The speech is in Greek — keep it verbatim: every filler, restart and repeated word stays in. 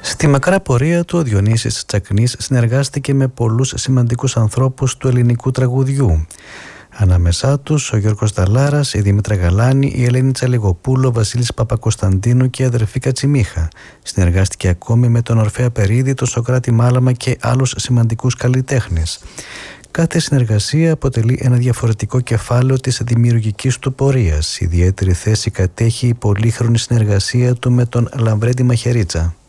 Στη μακρά πορεία του, ο Διονύσης Τσακνής συνεργάστηκε με πολλούς σημαντικούς ανθρώπους του ελληνικού τραγουδιού. Ανάμεσά τους ο Γιώργος Δαλάρας, η Δήμητρα Γαλάνη, η Ελένη Τσαλιγοπούλου, ο Βασίλης Παπακοσταντίνου και η αδερφή Κατσιμίχα. Συνεργάστηκε ακόμη με τον Ορφέα Περίδη, τον Σοκράτη Μάλαμα και άλλους σημαντικούς καλλιτέχνες. Κάθε συνεργασία αποτελεί ένα διαφορετικό κεφάλαιο της δημιουργικής του πορείας. Ιδιαίτερη θέση κατέχει η πολύχρονη συνεργασία του με τον Λαμπρέντη Μαχαιρίτσα.